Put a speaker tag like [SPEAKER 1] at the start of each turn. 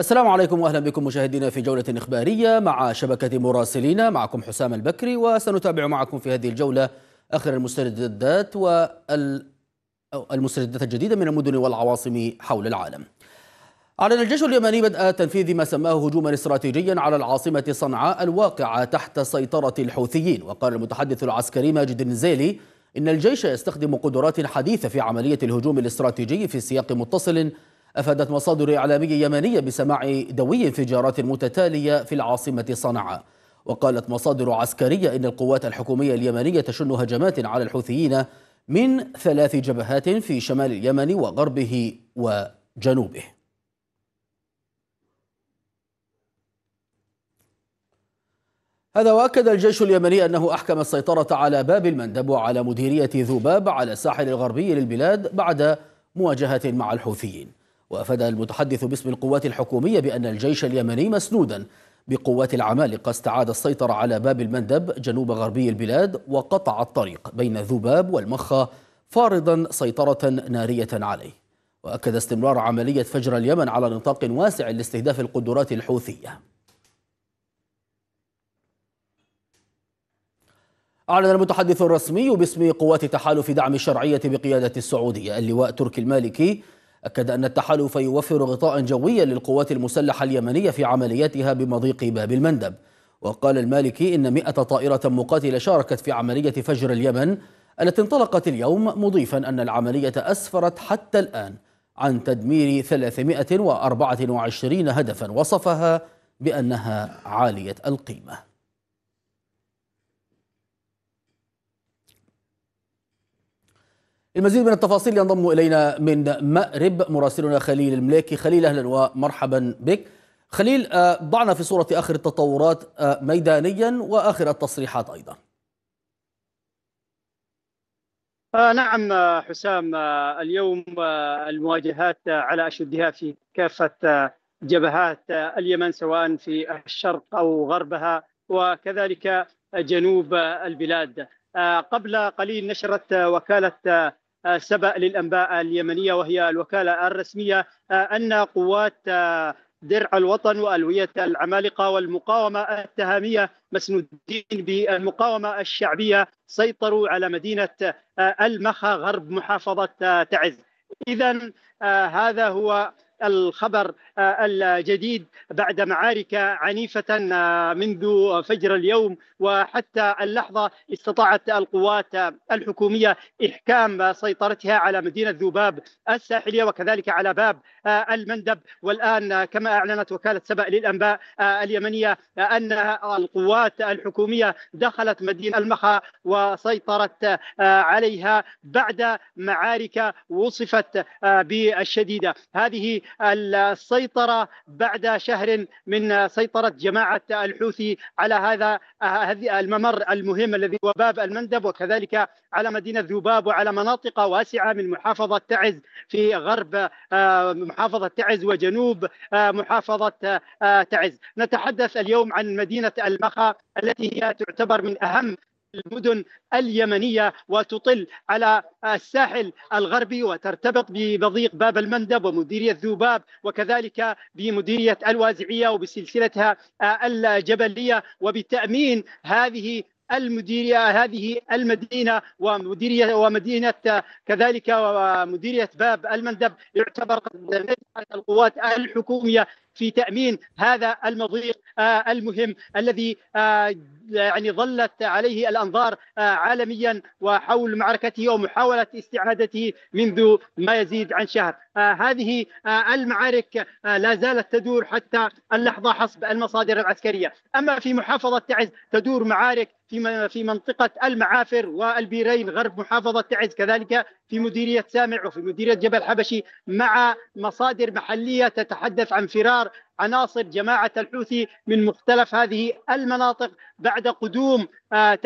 [SPEAKER 1] السلام عليكم واهلا بكم مشاهدينا في جولة إخبارية مع شبكة مراسلين. معكم حسام البكري، وسنتابع معكم في هذه الجولة آخر المستجدات والمستجدات الجديدة من المدن والعواصم حول العالم. أعلن الجيش اليمني بدء تنفيذ ما سماه هجوما استراتيجيا على العاصمة صنعاء الواقعة تحت سيطرة الحوثيين. وقال المتحدث العسكري ماجد النزيلي إن الجيش يستخدم قدرات حديثة في عملية الهجوم الاستراتيجي في سياق متصل. أفادت مصادر إعلامية يمنية بسماع دوي انفجارات متتالية في العاصمة صنعاء. وقالت مصادر عسكرية إن القوات الحكومية اليمنية تشن هجمات على الحوثيين من 3 جبهات في شمال اليمن وغربه وجنوبه. هذا، وأكد الجيش اليمني أنه أحكم السيطرة على باب المندب وعلى مديرية ذوباب على الساحل الغربي للبلاد بعد مواجهة مع الحوثيين. وأفاد المتحدث باسم القوات الحكومية بأن الجيش اليمني مسنودا بقوات العمالقة استعاد السيطرة على باب المندب جنوب غربي البلاد وقطع الطريق بين ذوباب والمخا، فارضا سيطرة نارية عليه. وأكد استمرار عملية فجر اليمن على نطاق واسع لاستهداف القدرات الحوثية. أعلن المتحدث الرسمي باسم قوات تحالف دعم الشرعية بقيادة السعودية اللواء تركي المالكي، أكد أن التحالف يوفر غطاء جويا للقوات المسلحة اليمنية في عملياتها بمضيق باب المندب. وقال المالكي إن 100 طائرة مقاتلة شاركت في عملية فجر اليمن التي انطلقت اليوم، مضيفا أن العملية أسفرت حتى الآن عن تدمير 324 هدفا وصفها بأنها عالية القيمة. المزيد من التفاصيل ينضم إلينا من مأرب مراسلنا خليل المليكي. خليل، أهلا ومرحبا بك. خليل، ضعنا في صورة آخر التطورات ميدانيا وآخر التصريحات أيضا.
[SPEAKER 2] نعم حسام، اليوم المواجهات على أشدها في كافة جبهات اليمن، سواء في الشرق أو غربها وكذلك جنوب البلاد. قبل قليل نشرت وكالة سبأ للأنباء اليمنية، وهي الوكالة الرسمية، أن قوات درع الوطن وألوية العمالقة والمقاومة التهامية مسنودين بالمقاومة الشعبية سيطروا على مدينة المخا غرب محافظة تعز. إذن هذا هو الخبر الجديد بعد معارك عنيفة منذ فجر اليوم، وحتى اللحظة استطاعت القوات الحكومية إحكام سيطرتها على مدينة ذوباب الساحلية وكذلك على باب المندب. والآن كما أعلنت وكالة سبأ للأنباء اليمنية أن القوات الحكومية دخلت مدينة المخا وسيطرت عليها بعد معارك وصفت بالشديدة. هذه السيطرة بعد شهر من سيطرة جماعة الحوثي على هذا الممر المهم الذي هو باب المندب، وكذلك على مدينة ذوباب وعلى مناطق واسعة من محافظة تعز في غرب محافظة تعز وجنوب محافظة تعز. نتحدث اليوم عن مدينة المخا التي هي تعتبر من أهم المدن اليمنية وتطل على الساحل الغربي وترتبط بمضيق باب المندب ومديرية ذوباب وكذلك بمديرية الوازعية وبسلسلتها الجبلية. وبتأمين هذه المدينة ومدينة كذلك ومديرية باب المندب يعتبر القوات الحكومية في تأمين هذا المضيق المهم الذي يعني ظلت عليه الأنظار عالميا وحول معركته ومحاولة استعادته منذ ما يزيد عن شهر. هذه المعارك لا زالت تدور حتى اللحظة حسب المصادر العسكرية. أما في محافظة تعز تدور معارك في منطقة المعافر والبيرين غرب محافظة تعز، كذلك في مديرية سامع وفي مديرية جبل حبشي، مع مصادر محلية تتحدث عن فرار عناصر جماعة الحوثي من مختلف هذه المناطق بعد قدوم